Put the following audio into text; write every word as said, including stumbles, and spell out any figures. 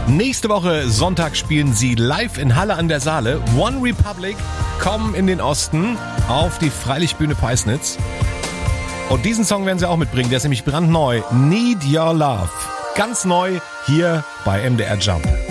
Nächste Woche Sonntag spielen sie live in Halle an der Saale. One Republic kommen in den Osten auf die Freilichtbühne Peisnitz. Und diesen Song werden sie auch mitbringen, der ist nämlich brandneu. Need Your Love. Ganz neu hier bei M D R Jump.